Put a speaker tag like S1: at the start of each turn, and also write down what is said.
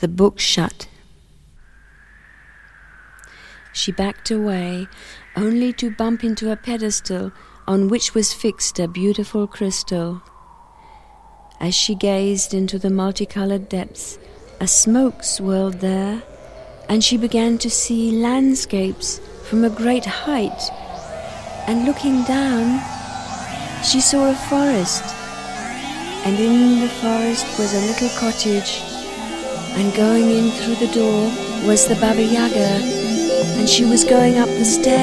S1: the book shut. She backed away, only to bump into a pedestal on which was fixed a beautiful crystal. As she gazed into the multicolored depths, a smoke swirled there, and she began to see landscapes from a great height. And looking down, she saw a forest, and in the forest was a little cottage, and going in through the door was the Baba Yaga, and she was going up the stairs.